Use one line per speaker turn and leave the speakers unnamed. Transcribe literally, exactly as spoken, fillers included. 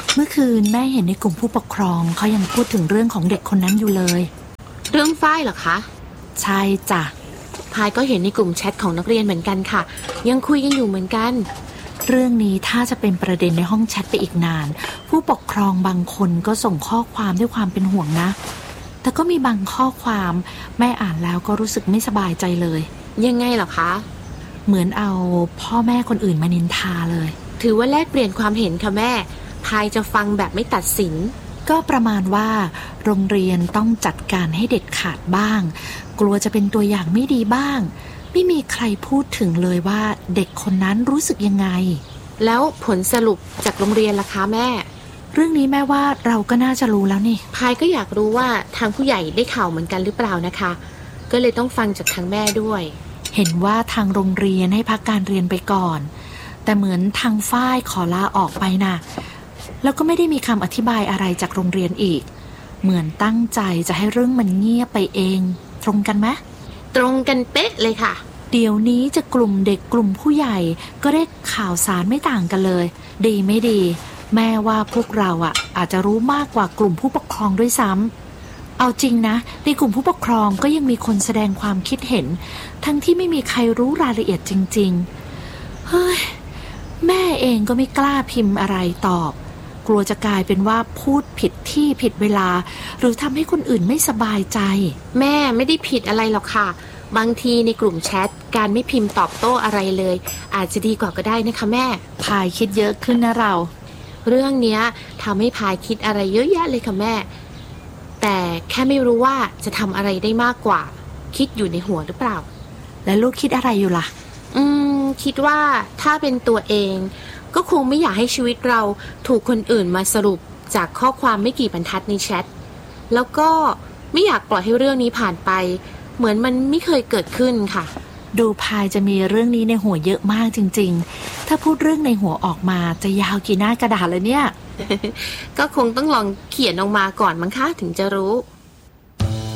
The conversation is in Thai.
เมื่อคืนแม่เห็นในกลุ่มผู้ปกครองเขายังพูดถึงเรื่องของเด็กคนนั้นอยู่เลย
เรื่องฝ้ายเหรอคะ
ใช่จ้ะ
พายก็เห็นในกลุ่มแชทของนักเรียนเหมือนกันค่ะยังคุยกันอยู่เหมือนกัน
เรื่องนี้ถ้าจะเป็นประเด็นในห้องแชทไปอีกนานผู้ปกครองบางคนก็ส่งข้อความด้วยความเป็นห่วงนะแต่ก็มีบางข้อความแม่อ่านแล้วก็รู้สึกไม่สบายใจเลย
ยังไงเหรอคะ
เหมือนเอาพ่อแม่คนอื่นมานินทาเลย
ถือว่าแลกเปลี่ยนความเห็นค่ะแม่พายจะฟังแบบไม่ตัดสิน
ก็ประมาณว่าโรงเรียนต้องจัดการให้เด็ดขาดบ้างกลัวจะเป็นตัวอย่างไม่ดีบ้างไม่มีใครพูดถึงเลยว่าเด็กคนนั้นรู้สึกยังไง
แล้วผลสรุปจากโรงเรียนล่ะคะแม่
เรื่องนี้แม่ว่าเราก็น่าจะรู้แล้วนี่
พายก็อยากรู้ว่าทางผู้ใหญ่ได้ข่าวเหมือนกันหรือเปล่านะคะก็เลยต้องฟังจากทางแม่ด้วย
เห็นว่าทางโรงเรียนให้พักการเรียนไปก่อนแต่เหมือนทางฝ้ายขอลาออกไปนะแล้วก็ไม่ได้มีคำอธิบายอะไรจากโรงเรียนอีกเหมือนตั้งใจจะให้เรื่องมันเงียบไปเองตรงกันไหม
ตรงกันเป๊ะเลยค่ะ
เดี๋ยวนี้จะกลุ่มเด็กกลุ่มผู้ใหญ่ก็ได้ข่าวสารไม่ต่างกันเลยดีไม่ดีแม่ว่าพวกเราอ่ะอาจจะรู้มากกว่ากลุ่มผู้ปกครองด้วยซ้ำเอาจริงนะในกลุ่มผู้ปกครองก็ยังมีคนแสดงความคิดเห็นทั้งที่ไม่มีใครรู้รายละเอียดจริงๆเฮ้ยแม่เองก็ไม่กล้าพิมพ์อะไรตอบกลัวจะกลายเป็นว่าพูดผิดที่ผิดเวลาหรือทำให้คนอื่นไม่สบายใจ
แม่ไม่ได้ผิดอะไรหรอกค่ะบางทีในกลุ่มแชทการไม่พิมพ์ตอบโต้อะไรเลยอาจจะดีกว่าก็ได้นะคะแม่
พายคิดเยอะขึ้นนะเรา
เรื่องนี้ทำให้พายคิดอะไรเยอะแยะเลยค่ะแม่แต่แค่ไม่รู้ว่าจะทำอะไรได้มากกว่าคิดอยู่ในหัวหรือเปล่า
แล้วลูกคิดอะไรอยู่ล่ะ
อืมคิดว่าถ้าเป็นตัวเองก็คงไม่อยากให้ชีวิตเราถูกคนอื่นมาสรุปจากข้อความไม่กี่บรรทัดในแชทแล้วก็ไม่อยากปล่อยให้เรื่องนี้ผ่านไปเหมือนมันไม่เคยเกิดขึ้นค่ะ
ดูพายจะมีเรื่องนี้ในหัวเยอะมากจริงๆถ้าพูดเรื่องในหัวออกมาจะยาวกี่หน้ากระดาษเลยเนี่ย
ก็คงต้องลองเขียนออกมาก่อนมั้งคะถึงจะรู้